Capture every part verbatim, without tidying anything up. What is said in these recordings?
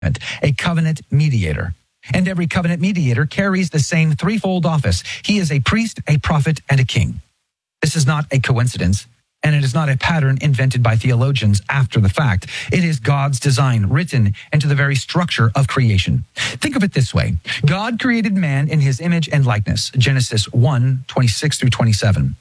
a covenant mediator. And every covenant mediator carries the same threefold office. He is a priest, a prophet, and a king. This is not a coincidence, and it is not a pattern invented by theologians after the fact. It is God's design written into the very structure of creation. Think of it this way. God created man in his image and likeness, Genesis one, twenty-six through twenty-seven.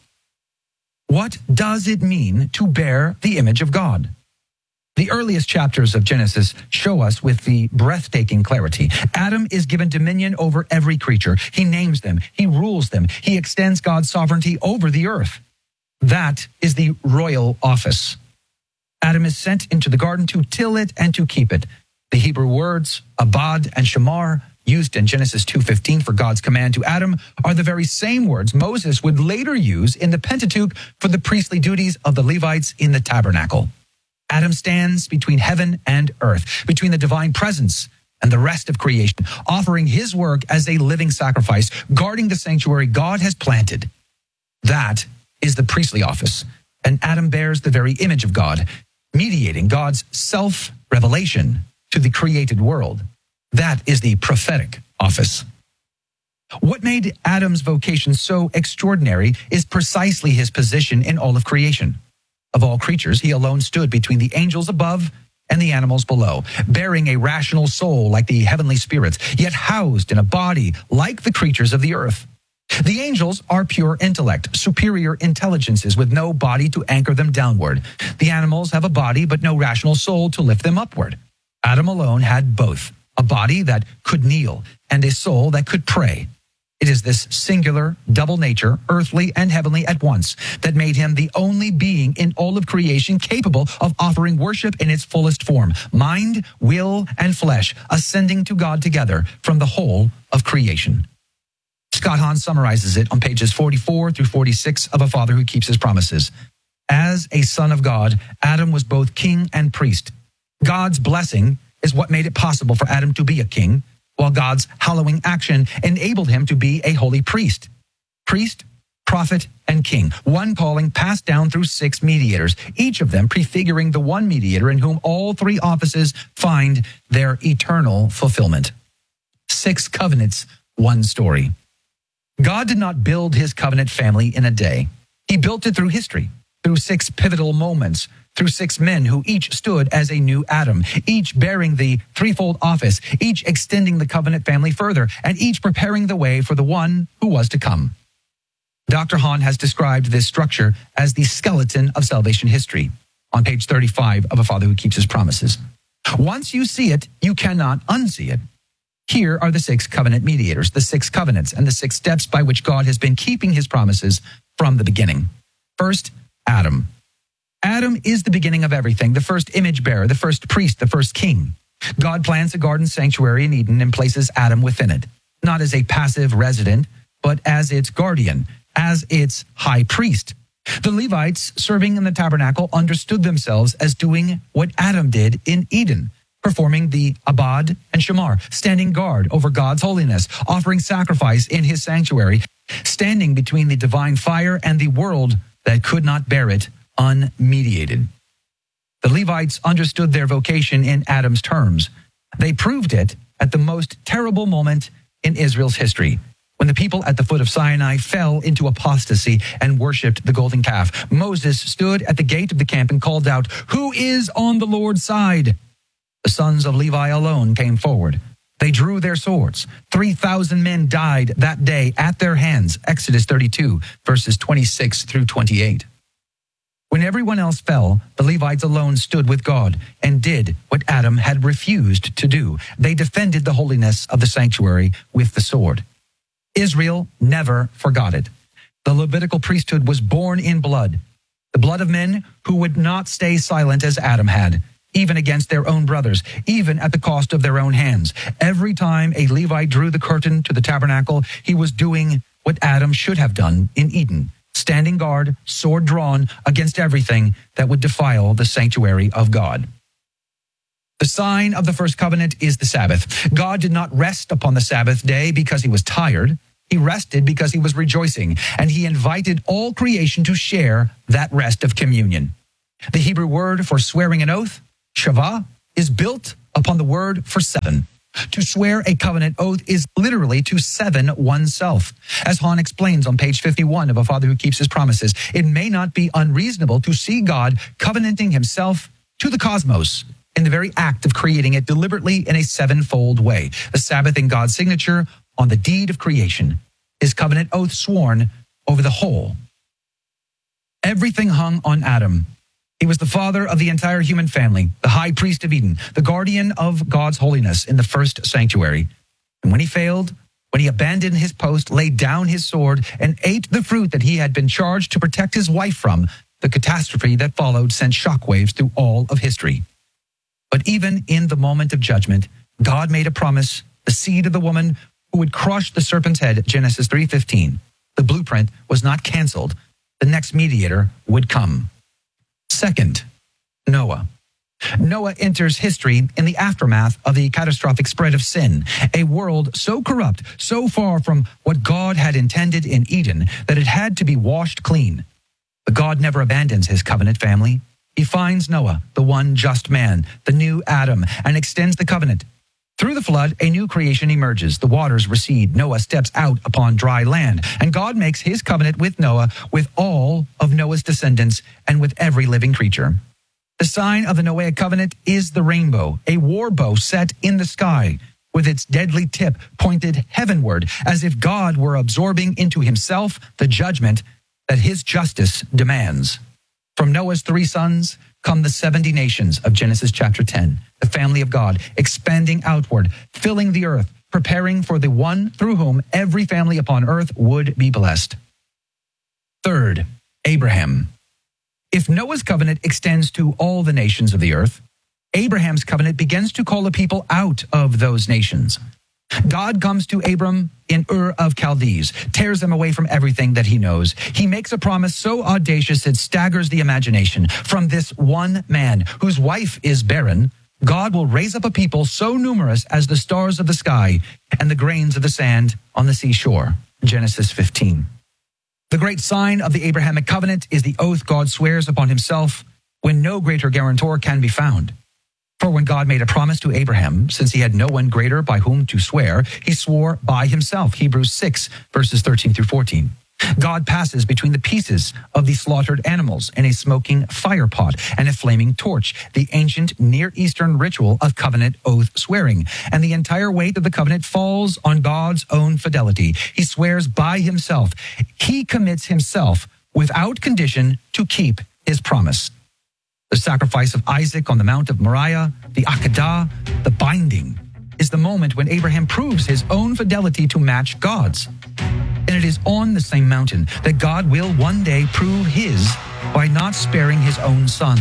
What does it mean to bear the image of God? The earliest chapters of Genesis show us with the breathtaking clarity. Adam is given dominion over every creature. He names them. He rules them. He extends God's sovereignty over the earth. That is the royal office. Adam is sent into the garden to till it and to keep it. The Hebrew words, abad and shamar, used in Genesis two fifteen for God's command to Adam, are the very same words Moses would later use in the Pentateuch for the priestly duties of the Levites in the tabernacle. Adam stands between heaven and earth, between the divine presence and the rest of creation, offering his work as a living sacrifice, guarding the sanctuary God has planted. That is the priestly office, and Adam bears the very image of God, mediating God's self-revelation to the created world. That is the prophetic office. What made Adam's vocation so extraordinary is precisely his position in all of creation. Of all creatures, he alone stood between the angels above and the animals below, bearing a rational soul like the heavenly spirits, yet housed in a body like the creatures of the earth. The angels are pure intellect, superior intelligences with no body to anchor them downward. The animals have a body but no rational soul to lift them upward. Adam alone had both, a body that could kneel and a soul that could pray. It is this singular double nature, earthly and heavenly at once, that made him the only being in all of creation capable of offering worship in its fullest form, mind, will, and flesh, ascending to God together from the whole of creation. Scott Hahn summarizes it on pages forty-four through forty-six of A Father Who Keeps His Promises. As a son of God, Adam was both king and priest. God's blessing is what made it possible for Adam to be a king, while God's hallowing action enabled him to be a holy priest. Priest, prophet, and king, one calling passed down through six mediators, each of them prefiguring the one mediator in whom all three offices find their eternal fulfillment. Six covenants, one story. God did not build his covenant family in a day. He built it through history, through six pivotal moments, through six men who each stood as a new Adam, each bearing the threefold office, each extending the covenant family further, and each preparing the way for the one who was to come. Doctor Hahn has described this structure as the skeleton of salvation history on page thirty-five of A Father Who Keeps His Promises. Once you see it, you cannot unsee it. Here are the six covenant mediators, the six covenants, and the six steps by which God has been keeping his promises from the beginning. First, Adam. Adam is the beginning of everything, the first image bearer, the first priest, the first king. God plants a garden sanctuary in Eden and places Adam within it, not as a passive resident, but as its guardian, as its high priest. The Levites serving in the tabernacle understood themselves as doing what Adam did in Eden, performing the abad and shamar, standing guard over God's holiness, offering sacrifice in his sanctuary, standing between the divine fire and the world that could not bear it, unmediated. The Levites understood their vocation in Adam's terms. They proved it at the most terrible moment in Israel's history, when the people at the foot of Sinai fell into apostasy and worshipped the golden calf. Moses stood at the gate of the camp and called out, "Who is on the Lord's side?" The sons of Levi alone came forward. They drew their swords. three thousand men died that day at their hands. Exodus thirty-two, verses twenty-six through twenty-eight. When everyone else fell, the Levites alone stood with God and did what Adam had refused to do. They defended the holiness of the sanctuary with the sword. Israel never forgot it. The Levitical priesthood was born in blood, the blood of men who would not stay silent as Adam had, even against their own brothers, even at the cost of their own hands. Every time a Levite drew the curtain to the tabernacle, he was doing what Adam should have done in Eden, standing guard, sword drawn, against everything that would defile the sanctuary of God. The sign of the first covenant is the Sabbath. God did not rest upon the Sabbath day because he was tired. He rested because he was rejoicing, and he invited all creation to share that rest of communion. The Hebrew word for swearing an oath, shavah, is built upon the word for seven. To swear a covenant oath is literally to seven oneself. As Hahn explains on page fifty-one of A Father Who Keeps His Promises, it may not be unreasonable to see God covenanting himself to the cosmos in the very act of creating it deliberately in a sevenfold way. The Sabbath in God's signature on the deed of creation. His covenant oath sworn over the whole. Everything hung on Adam. He was the father of the entire human family, the high priest of Eden, the guardian of God's holiness in the first sanctuary. And when he failed, when he abandoned his post, laid down his sword, and ate the fruit that he had been charged to protect his wife from, the catastrophe that followed sent shockwaves through all of history. But even in the moment of judgment, God made a promise, the seed of the woman who would crush the serpent's head, Genesis three fifteen. The blueprint was not canceled. The next mediator would come. Second, Noah. Noah enters history in the aftermath of the catastrophic spread of sin, a world so corrupt, so far from what God had intended in Eden that it had to be washed clean. But God never abandons his covenant family. He finds Noah, the one just man, the new Adam, and extends the covenant. Through the flood, a new creation emerges. The waters recede. Noah steps out upon dry land. And God makes his covenant with Noah, with all of Noah's descendants, and with every living creature. The sign of the Noahic covenant is the rainbow, a war bow set in the sky, with its deadly tip pointed heavenward, as if God were absorbing into himself the judgment that his justice demands. From Noah's three sons come the seventy nations of Genesis chapter ten, the family of God, expanding outward, filling the earth, preparing for the one through whom every family upon earth would be blessed. Third, Abraham. If Noah's covenant extends to all the nations of the earth, Abraham's covenant begins to call the people out of those nations. God comes to Abram in Ur of Chaldees, tears him away from everything that he knows. He makes a promise so audacious it staggers the imagination. From this one man, whose wife is barren, God will raise up a people so numerous as the stars of the sky and the grains of the sand on the seashore. Genesis fifteen. The great sign of the Abrahamic covenant is the oath God swears upon himself when no greater guarantor can be found. For when God made a promise to Abraham, since he had no one greater by whom to swear, he swore by himself. Hebrews six, verses thirteen through fourteen. God passes between the pieces of the slaughtered animals in a smoking fire pot and a flaming torch, the ancient Near Eastern ritual of covenant oath swearing. And the entire weight of the covenant falls on God's own fidelity. He swears by himself. He commits himself without condition to keep his promise. The sacrifice of Isaac on the Mount of Moriah, the Akedah, the binding, is the moment when Abraham proves his own fidelity to match God's. And it is on the same mountain that God will one day prove his by not sparing his own son.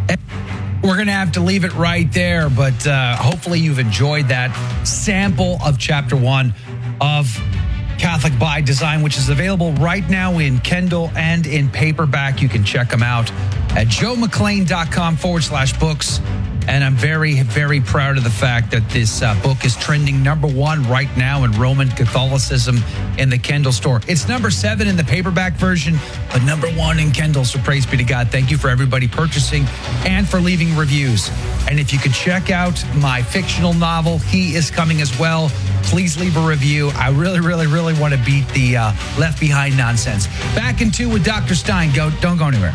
We're going to have to leave it right there, but uh, hopefully you've enjoyed that sample of chapter one of Catholic by Design, which is available right now in Kindle and in paperback. You can check them out at joemcclain.com forward slash books. And I'm very, very proud of the fact that this uh, book is trending number one right now in Roman Catholicism in the Kindle store. It's number seven in the paperback version, but number one in Kindle. So praise be to God. Thank you for everybody purchasing and for leaving reviews. And if you could check out my fictional novel, He Is Coming as well, please leave a review. I really, really, really want to beat the uh, Left Behind nonsense. Back in two with Doctor Stein. Go, don't go anywhere.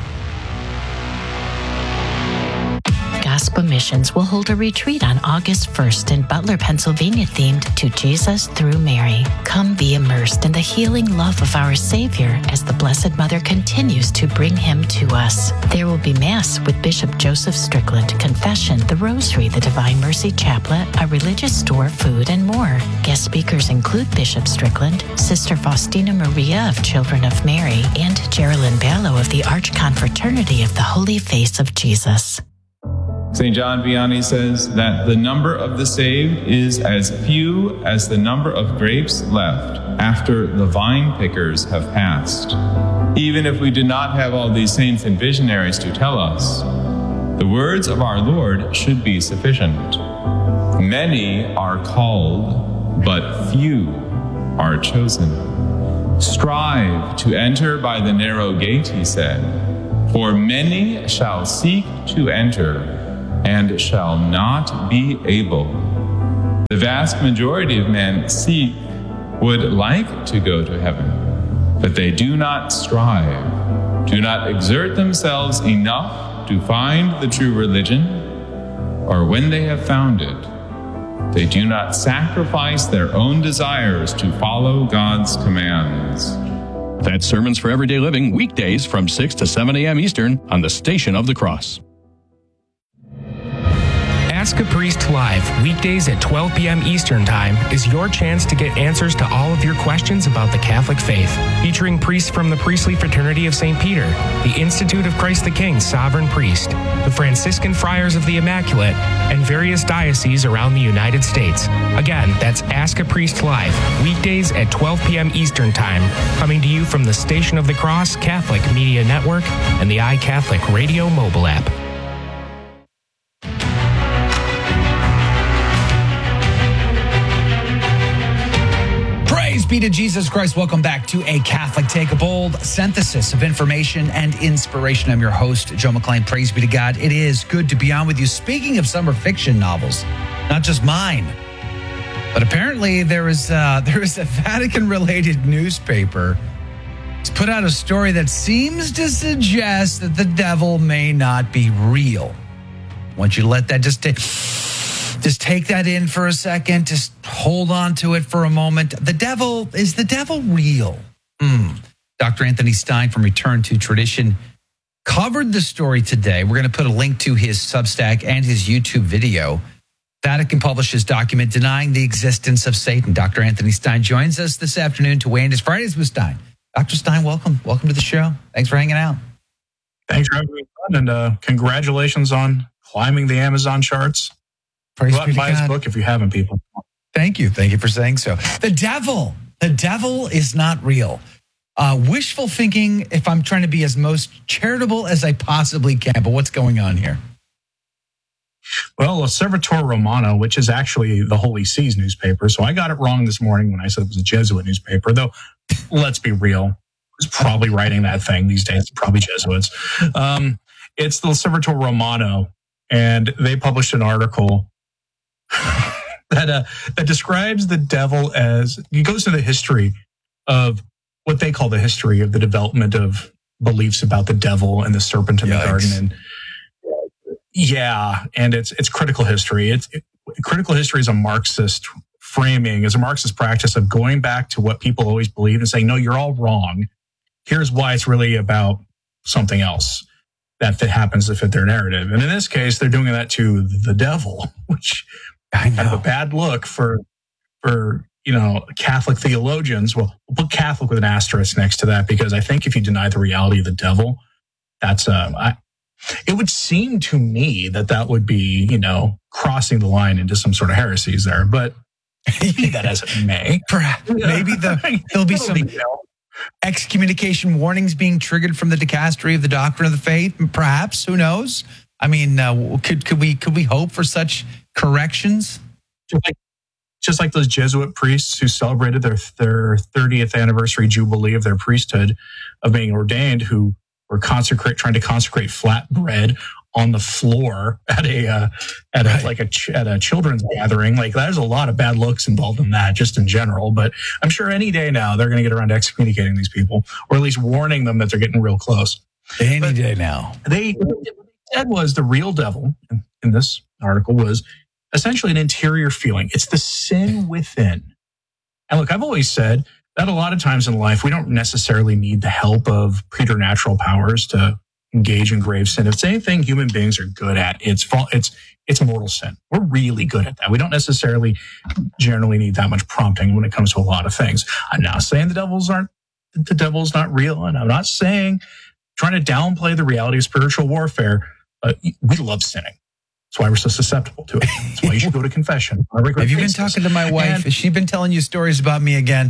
Gospel Missions will hold a retreat on August first in Butler, Pennsylvania, themed to Jesus through Mary. Come be immersed in the healing love of our Savior as the Blessed Mother continues to bring him to us. There will be Mass with Bishop Joseph Strickland, confession, the Rosary, the Divine Mercy Chaplet, a religious store, food, and more. Guest speakers include Bishop Strickland, Sister Faustina Maria of Children of Mary, and Geraldine Ballo of the Archconfraternity of the Holy Face of Jesus. Saint John Vianney says that the number of the saved is as few as the number of grapes left after the vine pickers have passed. Even if we do not have all these saints and visionaries to tell us, the words of our Lord should be sufficient. Many are called, but few are chosen. Strive to enter by the narrow gate, he said, for many shall seek to enter, and shall not be able. The vast majority of men seek, would like to go to heaven, but they do not strive, do not exert themselves enough to find the true religion, or when they have found it, they do not sacrifice their own desires to follow God's commands. That's Sermons for Everyday Living, weekdays from six to seven a.m. Eastern on the Station of the Cross. Ask a Priest Live, weekdays at twelve p.m. Eastern Time, is your chance to get answers to all of your questions about the Catholic faith. Featuring priests from the Priestly Fraternity of Saint Peter, the Institute of Christ the King Sovereign Priest, the Franciscan Friars of the Immaculate, and various dioceses around the United States. Again, that's Ask a Priest Live, weekdays at twelve p.m. Eastern Time, coming to you from the Station of the Cross Catholic Media Network and the iCatholic Radio mobile app. Be to Jesus Christ. Welcome back to A Catholic Take, a bold synthesis of information and inspiration. I'm your host, Joe McClain. Praise be to God. It is good to be on with you. Speaking of summer fiction novels, not just mine, but apparently there is uh, there is a Vatican-related newspaper. It's put out a story that seems to suggest that the devil may not be real. I want you to let that just take... Just take that in for a second. Just hold on to it for a moment. The devil, is the devil real? Mm. Doctor Anthony Stein from Return to Tradition covered the story today. We're going to put a link to his Substack and his YouTube video. Vatican published his document denying the existence of Satan. Doctor Anthony Stein joins us this afternoon to weigh in his Fridays with Stein. Doctor Stein, welcome. Welcome to the show. Thanks for hanging out. Thanks for having me on, and uh, congratulations on climbing the Amazon charts. Praise Go out and buy his book if you haven't, people. Thank you. Thank you for saying so. The devil, the devil is not real. Uh, wishful thinking, if I'm trying to be as most charitable as I possibly can. But what's going on here? Well, Osservatore Romano, which is actually the Holy See's newspaper. So I got it wrong this morning when I said it was a Jesuit newspaper, though let's be real. Who's probably writing that thing these days? Probably Jesuits. Um, it's the Osservatore Romano, and they published an article that uh, that describes the devil as, he goes to the history of what they call the history of the development of beliefs about the devil and the serpent in Yikes. the garden. And yeah, and it's it's critical history. It's it, critical history is a Marxist framing, is a Marxist practice of going back to what people always believe and saying, no, you're all wrong. Here's why it's really about something else that fit, happens to fit their narrative. And in this case, they're doing that to the devil, which I have a bad look for, for, you know, Catholic theologians. Well, we'll put Catholic with an asterisk next to that, because I think if you deny the reality of the devil, that's, um, I, it would seem to me that that would be, you know, crossing the line into some sort of heresies there, but be that as it may. Perhaps, maybe the, there'll be some excommunication warnings being triggered from the dicastery of the doctrine of the faith. Perhaps, who knows? I mean, uh, could could we could we hope for such corrections? Just like, just like those Jesuit priests who celebrated their their thirtieth anniversary jubilee of their priesthood, of being ordained, who were consecrate trying to consecrate flatbread on the floor at a uh, at a, like a at a children's gathering. Like, there's a lot of bad looks involved in that, just in general. But I'm sure any day now they're going to get around to excommunicating these people, or at least warning them that they're getting real close. Any but day now. They what they said was the real devil in, in this article was essentially an interior feeling. It's the sin within. And look, I've always said that a lot of times in life we don't necessarily need the help of preternatural powers to engage in grave sin. If it's anything human beings are good at, it's it's it's mortal sin. We're really good at that. We don't necessarily generally need that much prompting when it comes to a lot of things. I'm not saying the devils aren't the devil's not real, and I'm not saying trying to downplay the reality of spiritual warfare. But we love sinning. That's why we're so susceptible to it. That's why you should go to confession. Have you been talking to my wife? And, Has she been telling you stories about me again?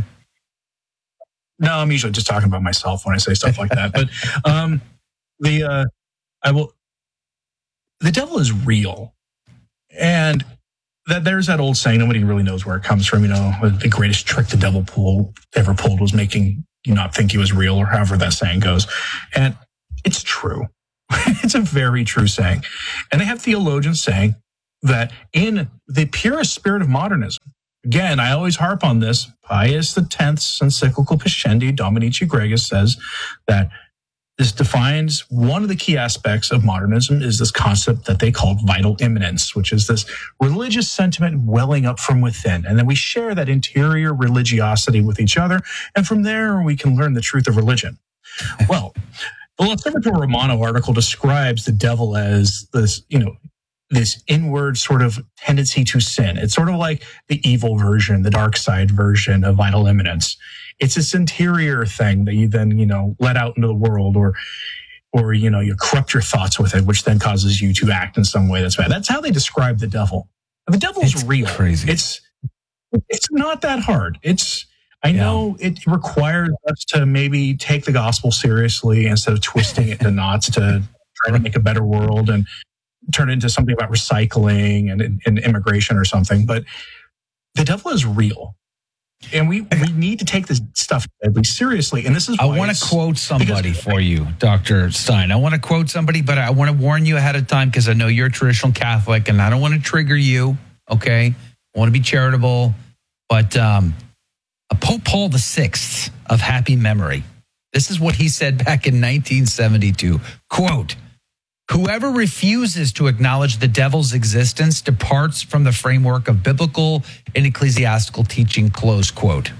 No, I'm usually just talking about myself when I say stuff like that. But um, the uh, I will. The devil is real, and that there's that old saying. Nobody really knows where it comes from. You know, the greatest trick the devil pulled ever pulled was making you not think he was real, or however that saying goes. And it's true. It's a very true saying. And they have theologians saying that in the purest spirit of modernism, again, I always harp on this, Pius X's encyclical Pascendi Dominici Gregis says that this defines one of the key aspects of modernism is this concept that they call vital immanence, which is this religious sentiment welling up from within. And then we share that interior religiosity with each other. And from there, we can learn the truth of religion. Well, the L'Osservatore Romano article describes the devil as this, you know, this inward sort of tendency to sin. It's sort of like the evil version, the dark side version of vital immanence. It's this interior thing that you then, you know, let out into the world, or, or, you know, you corrupt your thoughts with it, which then causes you to act in some way that's bad. That's how they describe the devil. The devil is real. Crazy. It's, it's not that hard. It's, I know yeah. it requires us to maybe take the gospel seriously instead of twisting it into knots to try to make a better world and turn it into something about recycling and, and immigration or something. But the devil is real. And we, we need to take this stuff deadly seriously. And this is why I want to quote somebody for you, Doctor Stein. I want to quote somebody, but I want to warn you ahead of time because I know you're a traditional Catholic and I don't want to trigger you, okay? I want to be charitable. But um, Pope Paul the Sixth of happy memory, this is what he said back in nineteen seventy-two. Quote, "Whoever refuses to acknowledge the devil's existence departs from the framework of biblical and ecclesiastical teaching," close quote.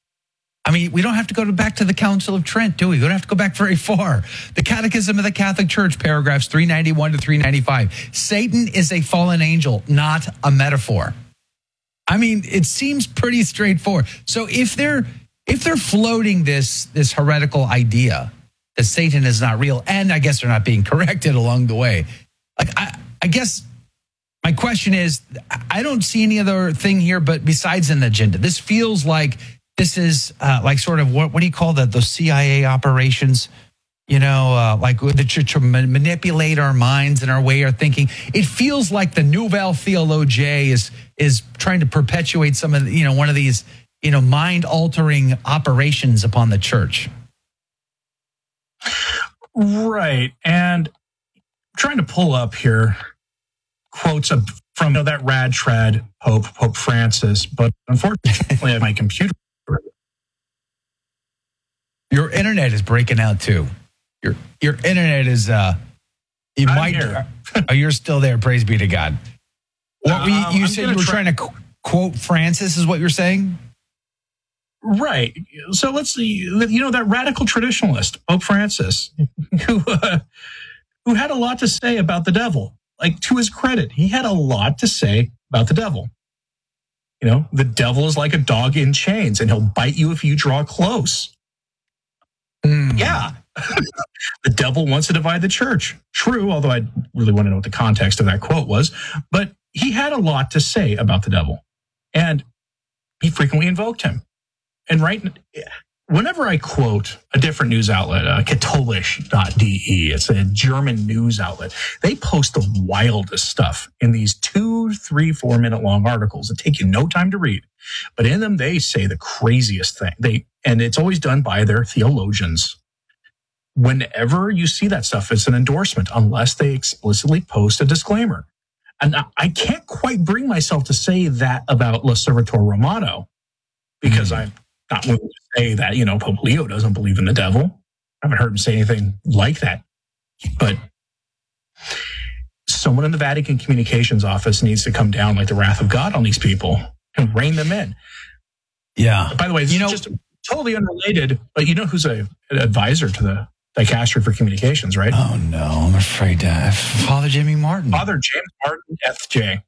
I mean, we don't have to go to back to the Council of Trent, do we? We don't have to go back very far. The Catechism of the Catholic Church, paragraphs three ninety-one to three ninety-five. Satan is a fallen angel, not a metaphor. I mean, it seems pretty straightforward. So if they're if they're floating this this heretical idea that Satan is not real, and I guess they're not being corrected along the way. Like, I, I guess my question is, I don't see any other thing here, but besides an agenda, this feels like this is uh, like sort of what, what do you call that? Those C I A operations, you know, uh, like the church to manipulate our minds and our way of thinking. It feels like the Nouvelle Theologie is, is trying to perpetuate some of the, you know, one of these, you know, mind altering operations upon the church. Right. And trying to pull up here quotes of, from you know, that rad trad Pope, Pope Francis, but unfortunately I have my computer. Your internet is breaking out too. Your your internet is uh you I'm might here. Oh, you're still there, praise be to God. What were you, Um, you I'm said gonna you were try- trying to qu- quote Francis is what you're saying? Right. So let's see, you know, that radical traditionalist, Pope Francis, who, uh, who had a lot to say about the devil. Like, to his credit, he had a lot to say about the devil. You know, the devil is like a dog in chains and he'll bite you if you draw close. Mm. Yeah. The devil wants to divide the church. True, although I really want to know what the context of that quote was. But he had a lot to say about the devil. And he frequently invoked him. And right, whenever I quote a different news outlet, uh, katholisch dot d e, it's a German news outlet, they post the wildest stuff in these two, three, four minute long articles that take you no time to read. But in them, they say the craziest thing. They and it's always done by their theologians. Whenever you see that stuff, it's an endorsement, unless they explicitly post a disclaimer. And I, I can't quite bring myself to say that about L'Osservatore Romano, because mm-hmm. I'm not willing to say that, you know, Pope Leo doesn't believe in the devil. I haven't heard him say anything like that. But someone in the Vatican Communications Office needs to come down like the wrath of God on these people and rein them in. Yeah. By the way, this you know, is just totally unrelated, but you know who's a, an advisor to the Dicastery for Communications, right? Oh, no, I'm afraid to. Father Jimmy Martin. Father James Martin, S J.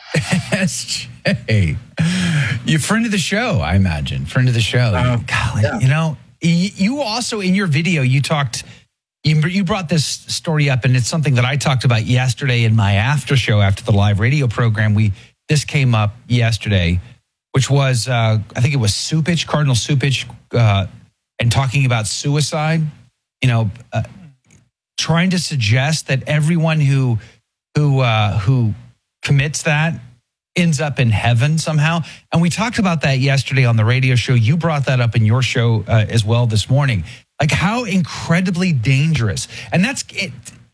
S J. You're friend of the show, I imagine. Friend of the show. Uh, Golly, yeah. You know, you also, in your video, you talked, you, you brought this story up, and it's something that I talked about yesterday in my after show after the live radio program. We This came up yesterday, which was, uh, I think it was Supich, Cardinal Supich, uh, and talking about suicide. You know, uh, trying to suggest that everyone who who uh, who commits that ends up in heaven somehow. And we talked about that yesterday on the radio show. You brought that up in your show uh, as well this morning. Like, how incredibly dangerous. And that's it.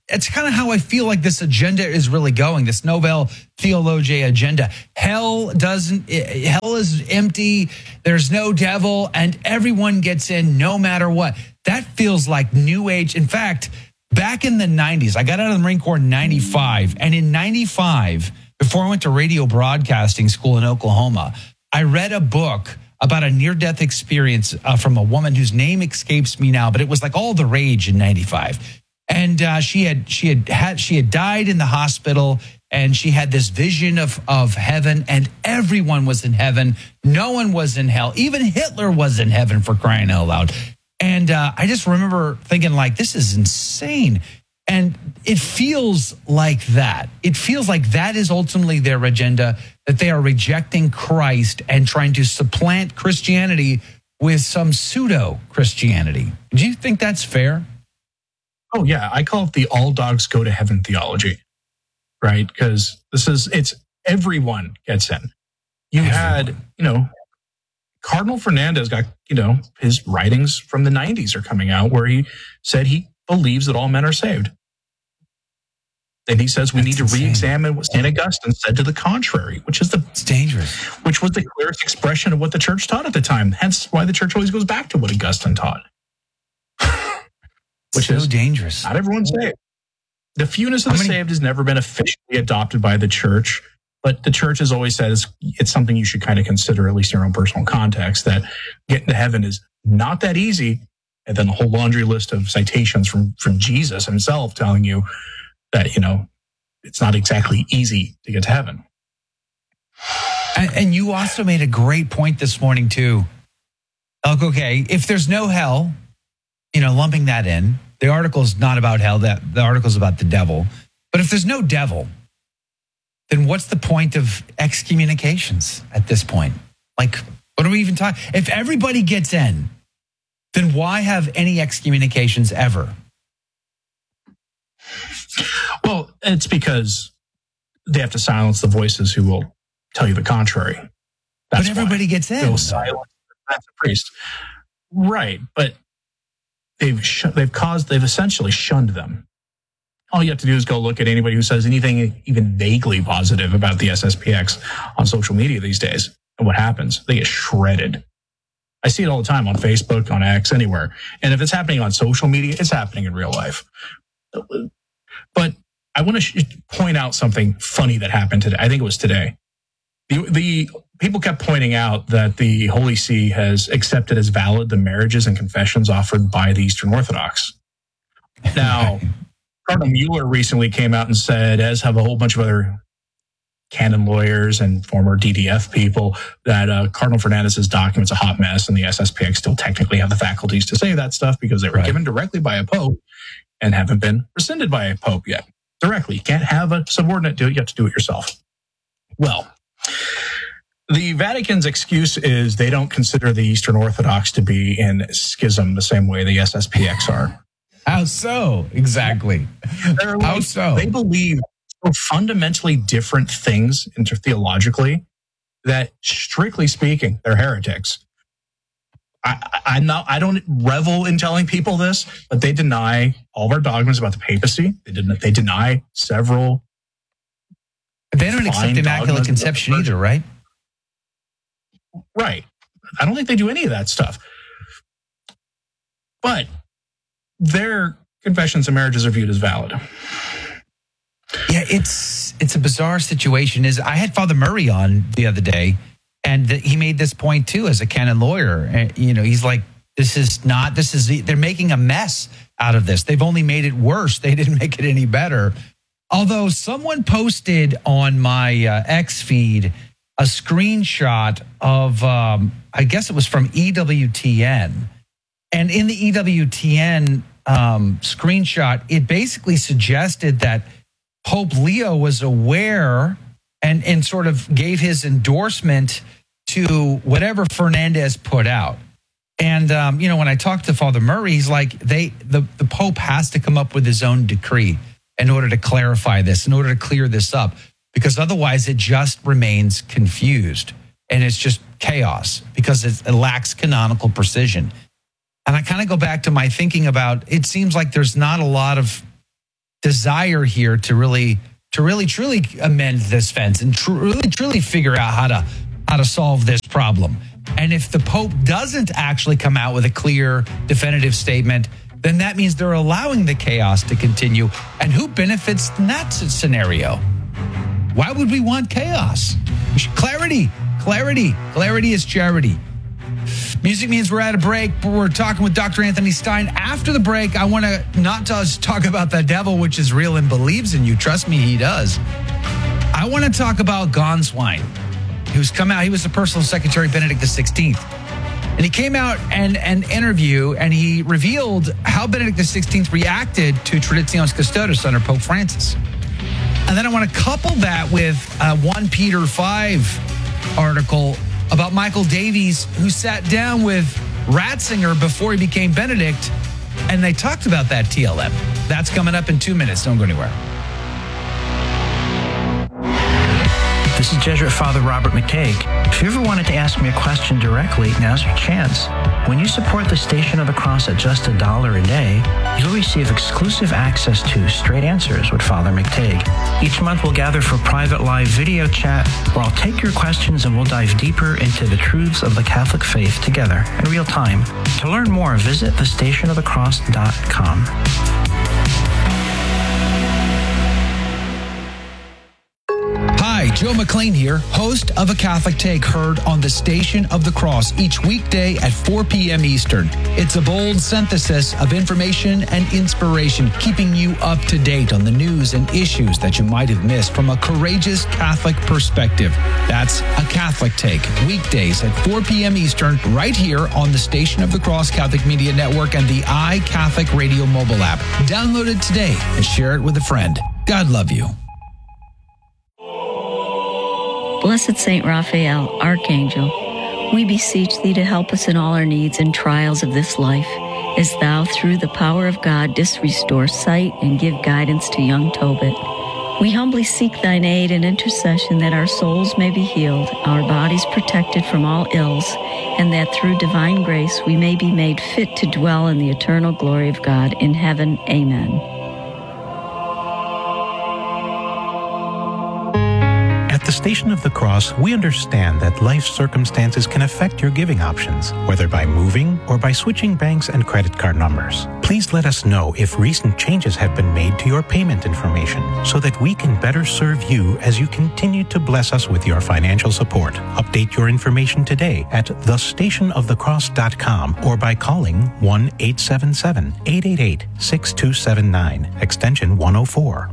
it's kind of how I feel like this agenda is really going, this Novel Theologiae agenda. Hell doesn't, hell is empty. There's no devil and everyone gets in no matter what. That feels like new age. In fact, back in the nineties, I got out of the Marine Corps in ninety-five. And in ninety-five, before I went to radio broadcasting school in Oklahoma, I read a book about a near-death experience uh, from a woman whose name escapes me now, but it was like all the rage in ninety-five. And uh, she had she had had she had died in the hospital, and she had this vision of of heaven, and everyone was in heaven. No one was in hell. Even Hitler was in heaven, for crying out loud. And uh, I just remember thinking, like, this is insane. And it feels like that. It feels like that is ultimately their agenda, that they are rejecting Christ and trying to supplant Christianity with some pseudo Christianity. Do you think that's fair? Oh, yeah. I call it the all dogs go to heaven theology, right? Because this is, it's everyone gets in. You everyone. had, you know, Cardinal Fernandez got, you know, his writings from the nineties are coming out where he said he believes that all men are saved. And he says we That's need to insane. re-examine what Saint Augustine said to the contrary, which is the it's dangerous, which was the clearest expression of what the church taught at the time. Hence why the church always goes back to what Augustine taught. Which so is dangerous. Not everyone's saved. The fewness of the many- saved has never been officially adopted by the church, but the church has always said it's, it's something you should kind of consider, at least in your own personal context, that getting to heaven is not that easy. And then a whole laundry list of citations from, from Jesus himself telling you that, you know, it's not exactly easy to get to heaven. And, and you also made a great point this morning, too. Like, okay, if there's no hell, you know, lumping that in, the article is not about hell, that the article is about the devil. But if there's no devil, then what's the point of excommunications at this point? Like, what are we even talking? If everybody gets in, then why have any excommunications ever? Well, it's because they have to silence the voices who will tell you the contrary. That's but everybody why. gets in. They'll silence the priest. Right, but they've sh- they've caused they've essentially shunned them. All you have to do is go look at anybody who says anything even vaguely positive about the S S P X on social media these days. And what happens? They get shredded. I see it all the time on Facebook, on X, anywhere. And if it's happening on social media, it's happening in real life. But I want to sh- point out something funny that happened today. I think it was today. The, the people kept pointing out that the Holy See has accepted as valid the marriages and confessions offered by the Eastern Orthodox. Now, Cardinal Mueller recently came out and said, as have a whole bunch of other canon lawyers and former D D F people, that uh, Cardinal Fernandez's document's a hot mess, and the S S P X still technically have the faculties to say that stuff because they were right. given directly by a pope and haven't been rescinded by a pope yet. Directly. You can't have a subordinate do it. You have to do it yourself. Well, the Vatican's excuse is they don't consider the Eastern Orthodox to be in schism the same way the S S P X are. How so? Exactly. They're like, How so? They believe fundamentally different things intertheologically that, strictly speaking, they're heretics. I, I'm not, I don't revel in telling people this, but they deny all of our dogmas about the papacy. They didn't, they deny several. They don't accept Immaculate Conception either, right? Right. I don't think they do any of that stuff. But their confessions and marriages are viewed as valid. Yeah, it's it's a bizarre situation. Is I had Father Murray on the other day, and he made this point too as a canon lawyer. And, you know, he's like, this is not, this is, they're making a mess out of this. They've only made it worse. They didn't make it any better. Although someone posted on my uh, X feed a screenshot of, um, I guess it was from E W T N. And in the E W T N um, screenshot, it basically suggested that Pope Leo was aware and, and sort of gave his endorsement to whatever Fernandez put out. And, um, you know, when I talked to Father Murray, he's like, they the, the Pope has to come up with his own decree in order to clarify this, in order to clear this up, because otherwise it just remains confused and it's just chaos because it, it lacks canonical precision. And I kind of go back to my thinking about, it seems like there's not a lot of desire here to really, to really, truly amend this fence and tr- really, truly figure out how to, how to solve this problem. And if the Pope doesn't actually come out with a clear, definitive statement, then that means they're allowing the chaos to continue. And who benefits in that scenario? Why would we want chaos? Clarity, clarity, clarity is charity. Music means we're at a break, but we're talking with Doctor Anthony Stein. After the break, I want to not just talk about the devil, which is real and believes in you. Trust me, he does. I want to talk about Gone Swine, who's come out. He was the personal secretary of Benedict the sixteenth. And he came out and an interview, and he revealed how Benedict the sixteenth reacted to Traditionis Custodes under Pope Francis. And then I want to couple that with a First Peter five article about Michael Davies, who sat down with Ratzinger before he became Benedict, and they talked about that T L M. That's coming up in two minutes. Don't go anywhere. This is Jesuit Father Robert McTague. If you ever wanted to ask me a question directly, now's your chance. When you support the Station of the Cross at just a dollar a day, you'll receive exclusive access to Straight Answers with Father McTague. Each month we'll gather for private live video chat where I'll take your questions and we'll dive deeper into the truths of the Catholic faith together in real time. To learn more, visit the station of the cross dot com. Hi, Joe McLean here, host of A Catholic Take, heard on the Station of the Cross each weekday at four p.m. Eastern. It's a bold synthesis of information and inspiration, keeping you up to date on the news and issues that you might have missed from a courageous Catholic perspective. That's A Catholic Take, weekdays at four p.m. Eastern, right here on the Station of the Cross Catholic Media Network and the iCatholic Radio mobile app. Download it today and share it with a friend. God love you. Blessed Saint Raphael, Archangel, we beseech thee to help us in all our needs and trials of this life, as thou, through the power of God, didst restore sight and give guidance to young Tobit. We humbly seek thine aid and intercession that our souls may be healed, our bodies protected from all ills, and that through divine grace we may be made fit to dwell in the eternal glory of God in heaven. Amen. At the Station of the Cross, we understand that life circumstances can affect your giving options, whether by moving or by switching banks and credit card numbers. Please let us know if recent changes have been made to your payment information so that we can better serve you as you continue to bless us with your financial support. Update your information today at the station of the cross dot com or by calling one eight seven seven, eight eight eight, six two seven nine, extension one oh four.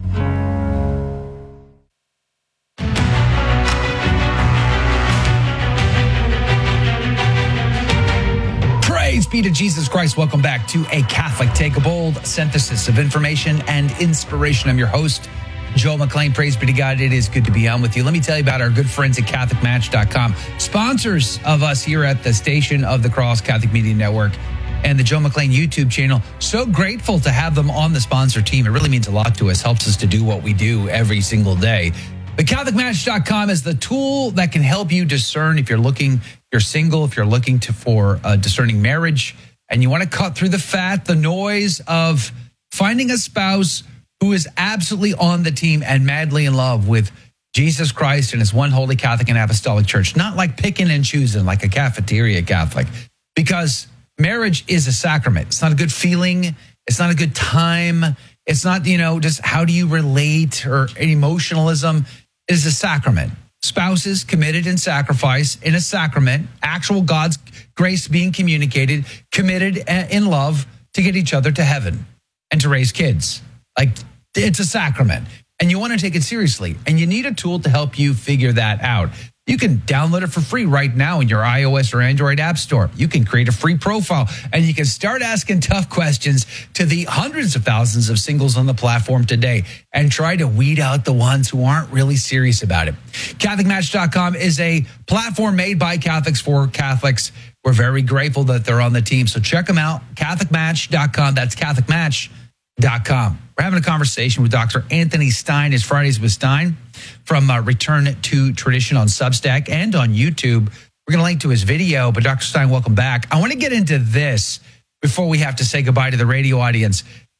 Praise be to Jesus Christ. Welcome back to A Catholic Take, a bold synthesis of information and inspiration. I'm your host, Joe McLean. Praise be to God. It is good to be on with you. Let me tell you about our good friends at Catholic Match dot com, sponsors of us here at the Station of the Cross Catholic Media Network and the Joe McLean YouTube channel. So grateful to have them on the sponsor team. It really means a lot to us, helps us to do what we do every single day. But Catholic Match dot com is the tool that can help you discern if you're looking, if you're single, if you're looking to for a discerning marriage, and you want to cut through the fat, the noise of finding a spouse who is absolutely on the team and madly in love with Jesus Christ and his one holy Catholic and Apostolic Church. Not like picking and choosing like a cafeteria Catholic, because marriage is a sacrament. It's not a good feeling. It's not a good time. It's not, you know, just how do you relate or emotionalism. It is a sacrament. Spouses committed in sacrifice in a sacrament, actual God's grace being communicated, committed in love to get each other to heaven and to raise kids. Like, it's a sacrament, and you want to take it seriously, and you need a tool to help you figure that out. You can download it for free right now in your iOS or Android app store. You can create a free profile, and you can start asking tough questions to the hundreds of thousands of singles on the platform today and try to weed out the ones who aren't really serious about it. Catholic Match dot com is a platform made by Catholics for Catholics. We're very grateful that they're on the team, so check them out, Catholic Match dot com. That's Catholic Match dot com. We're having a conversation with Doctor Anthony Stein. It's Fridays with Stein from uh, Return to Tradition on Substack and on YouTube. We're going to link to his video, but Doctor Stein, welcome back. I want to get into this before we have to say goodbye to the radio audience.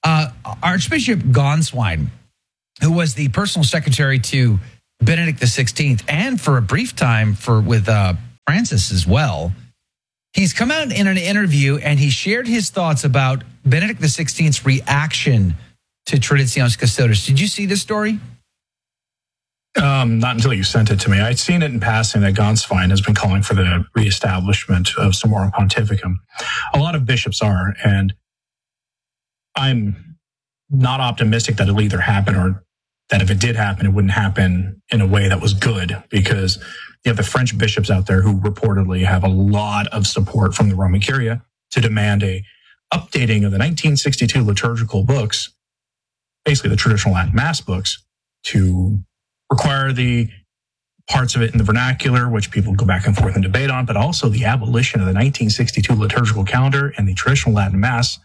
Uh, Archbishop Gonswine, who was the personal secretary to Benedict the sixteenth, and for a brief time for with uh, Francis as well, he's come out in an interview and he shared his thoughts about Benedict the sixteenth's reaction to Traditionis Custodes. Did you see this story? Um, not until you sent it to me. I'd seen it in passing that Gonswein has been calling for the reestablishment of Summorum Pontificum. A lot of bishops are, and I'm not optimistic that it'll either happen, or that if it did happen, it wouldn't happen in a way that was good, because you have the French bishops out there who reportedly have a lot of support from the Roman Curia to demand a updating of the nineteen sixty-two liturgical books, basically the traditional Latin Mass books, to require the parts of it in the vernacular, which people go back and forth and debate on, but also the abolition of the nineteen sixty-two liturgical calendar and the traditional Latin Mass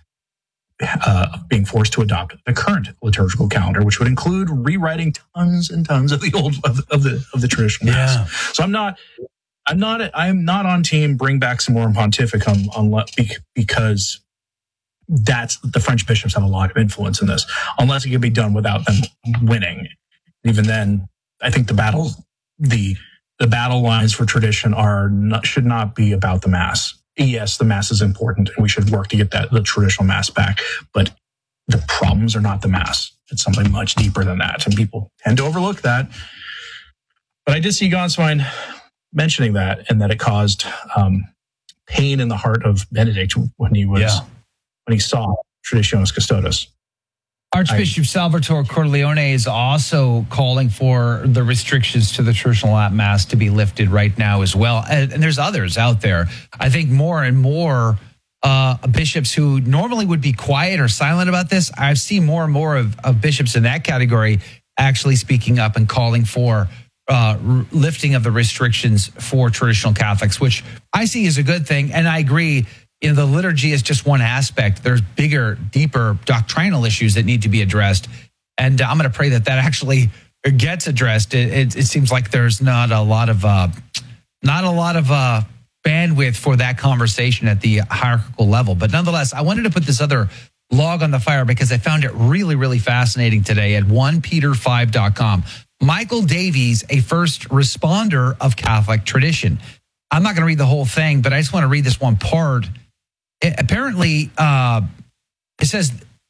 uh, being forced to adopt the current liturgical calendar, which would include rewriting tons and tons of the old of, of the of the traditional Yeah. Mass. So I'm not, I'm not, I'm not on team bring back Summorum Pontificum unless, because that's the French bishops have a lot of influence in this, unless it can be done without them winning. Even then, I think the battle, the the battle lines for tradition are not, should not be about the Mass. Yes, the Mass is important, and we should work to get that the traditional Mass back. But the problems are not the Mass; it's something much deeper than that, and people tend to overlook that. But I did see Gonswein mentioning that, and that it caused um, pain in the heart of Benedict when he was Yeah. when he saw Traditionis Custodes. Archbishop Salvatore Corleone is also calling for the restrictions to the traditional Latin Mass to be lifted right now as well. And, and there's others out there. I think more and more uh, bishops who normally would be quiet or silent about this, I've seen more and more of, of bishops in that category actually speaking up and calling for uh, r- lifting of the restrictions for traditional Catholics, which I see as a good thing. And I agree. You know, the liturgy is just one aspect. There's bigger, deeper doctrinal issues that need to be addressed. And I'm going to pray that that actually gets addressed. It, it, it seems like there's not a lot of uh, not a lot of uh, bandwidth for that conversation at the hierarchical level. But nonetheless, I wanted to put this other log on the fire because I found it really, really fascinating today at first Peter five dot com. Michael Davies, a first responder of Catholic tradition. I'm not going to read the whole thing, but I just want to read this one part. It, apparently, uh, it says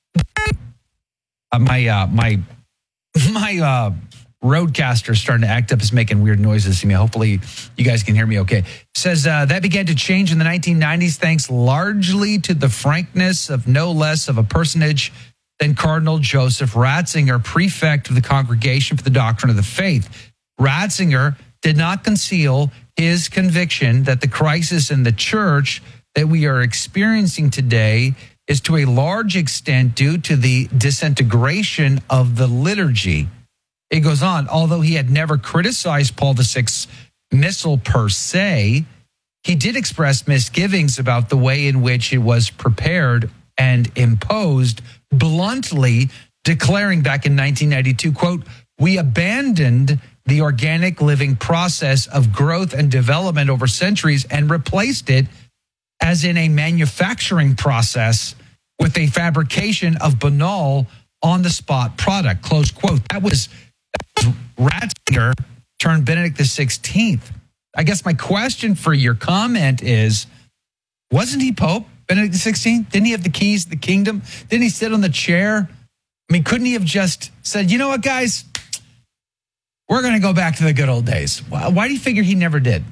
uh, my uh, my my uh, roadcaster is starting to act up. Is making weird noises to me. Hopefully, you guys can hear me okay. It says uh, that began to change in the nineteen nineties, thanks largely to the frankness of no less of a personage than Cardinal Joseph Ratzinger, prefect of the Congregation for the Doctrine of the Faith. Ratzinger did not conceal his conviction that the crisis in the church that we are experiencing today is to a large extent due to the disintegration of the liturgy. It goes on, although he had never criticized Paul the Sixth's missal per se, he did express misgivings about the way in which it was prepared and imposed, bluntly declaring back in nineteen ninety-two, quote, "We abandoned the organic living process of growth and development over centuries and replaced it as in a manufacturing process with a fabrication of banal on-the-spot product," close quote. That was, that was Ratzinger turned Benedict the sixteenth. I guess my question for your comment is, wasn't he Pope, Benedict the sixteenth? Didn't he have the keys to the kingdom? Didn't he sit on the chair? I mean, couldn't he have just said, you know what, guys? We're going to go back to the good old days. Why, why do you figure he never did?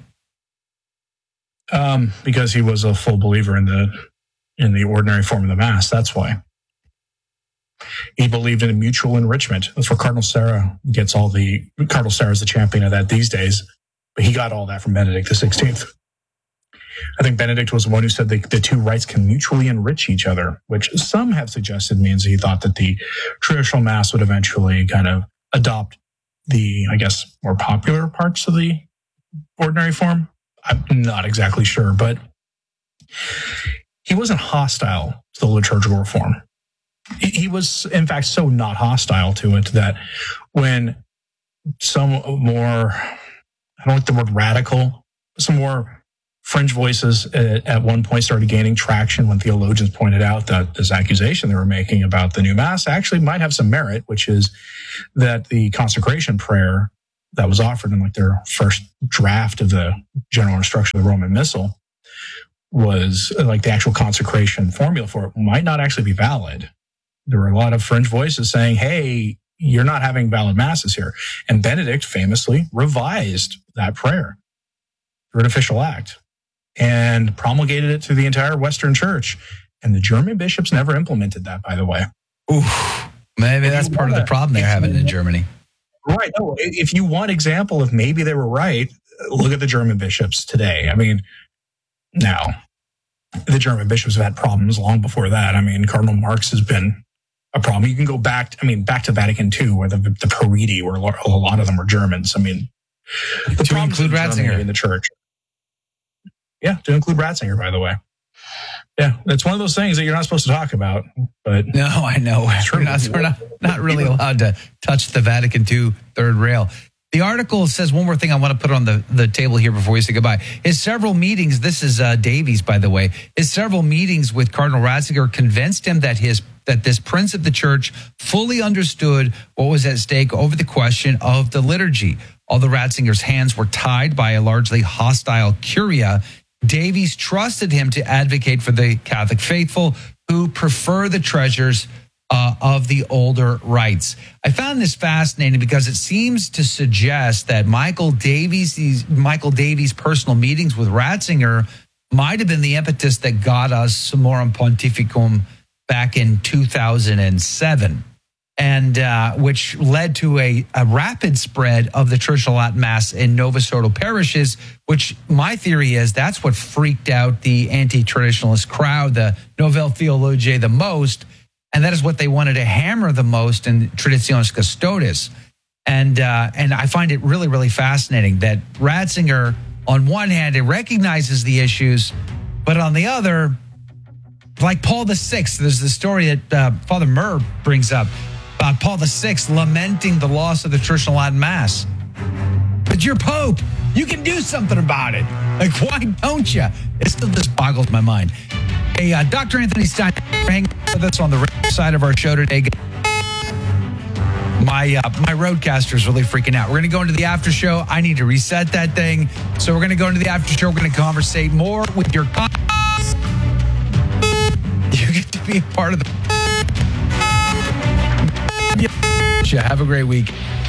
Um, because he was a full believer in the in the ordinary form of the Mass. That's why. He believed in a mutual enrichment. That's where Cardinal Sarah gets all the... Cardinal Sarah is the champion of that these days, but he got all that from Benedict the sixteenth. I think Benedict was the one who said the, the two rites can mutually enrich each other, which some have suggested means he thought that the traditional Mass would eventually kind of adopt the, I guess, more popular parts of the ordinary form. I'm not exactly sure, but he wasn't hostile to the liturgical reform. He was, in fact, so not hostile to it that when some more, I don't like the word radical, some more fringe voices at, at one point started gaining traction when theologians pointed out that this accusation they were making about the new Mass actually might have some merit, which is that the consecration prayer that was offered in like their first draft of the general instruction of the Roman Missal was like the actual consecration formula for it might not actually be valid. There were a lot of fringe voices saying, hey, you're not having valid masses here. And Benedict famously revised that prayer through an official act and promulgated it to the entire Western Church. And the German bishops never implemented that, by the way. Oof. Maybe that's part of the problem they're having in Germany. Right. No, if you want example of maybe they were right, look at the German bishops today. I mean, now, the German bishops have had problems long before that. I mean, Cardinal Marx has been a problem. You can go back, I mean, back to Vatican Two, where the, the Paridi, where a lot of them were Germans. I mean, the to include Ratzinger in the church. Yeah, to include Ratzinger, by the way. Yeah, it's one of those things that you're not supposed to talk about. But no, I know. We're not, we're not, not really allowed to touch the Vatican Two third rail. The article says one more thing I want to put on the, the table here before we say goodbye. His several meetings, this is uh, Davies, by the way, his several meetings with Cardinal Ratzinger convinced him that his that this prince of the church fully understood what was at stake over the question of the liturgy. Although Ratzinger's hands were tied by a largely hostile curia, Davies trusted him to advocate for the Catholic faithful who prefer the treasures Uh, of the older rites. I found this fascinating because it seems to suggest that Michael Davies, these Michael Davies' personal meetings with Ratzinger might have been the impetus that got us Summorum Pontificum back in two thousand seven, and uh, which led to a, a rapid spread of the traditional Latin Mass in Novus Ordo parishes, which my theory is that's what freaked out the anti-traditionalist crowd, the Novel Theologiae, the most. And that is what they wanted to hammer the most in Traditionis Custodes. And uh, and I find it really, really fascinating that Ratzinger, on one hand, it recognizes the issues, but on the other, like Paul the Sixth, there's the story that uh, Father Murr brings up about Paul the Sixth lamenting the loss of the traditional Latin Mass. But you're Pope. You can do something about it. Like, why don't you? It still just boggles my mind. Hey, uh, Doctor Anthony Stein, hanging with us on the right side of our show today. My uh, my roadcaster's really freaking out. We're going to go into the after show. I need to reset that thing. So we're going to go into the after show. We're going to conversate more with your... Con- you get to be a part of the... Have a great week.